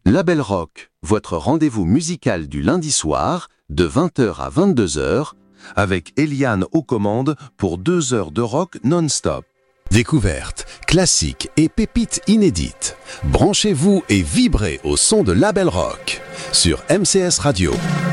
Label Rock, votre rendez-vous musical du lundi soir, de 20h à 22h, avec Eliane aux commandes pour 2 heures de rock non-stop. Découvertes, classiques et pépites inédites. Branchez-vous et vibrez au son de Label Rock sur MCS Radio.